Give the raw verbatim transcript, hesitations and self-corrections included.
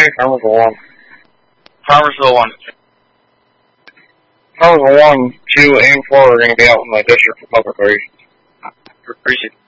Farmersville one. Farmersville one. Farmersville one, two, and four are going to be out in my district for public relations. Appreciate it.